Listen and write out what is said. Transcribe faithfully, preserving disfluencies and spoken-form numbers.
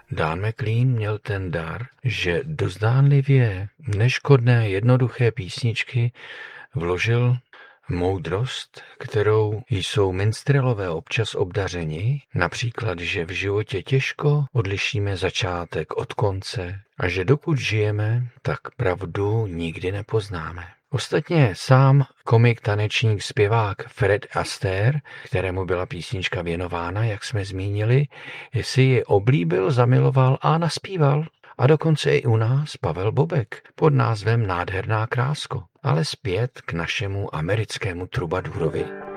Dan McLean měl ten dar, že do zdánlivě neškodné jednoduché písničky vložil moudrost, kterou jsou minstrelové občas obdařeni, například, že v životě těžko odlišíme začátek od konce a že dokud žijeme, tak pravdu nikdy nepoznáme. Ostatně sám komik, tanečník, zpěvák Fred Astaire, kterému byla písnička věnována, jak jsme zmínili, si ji oblíbil, zamiloval a naspíval. A dokonce i u nás Pavel Bobek pod názvem Nádherná krásko. Ale zpět k našemu americkému trubadurovi.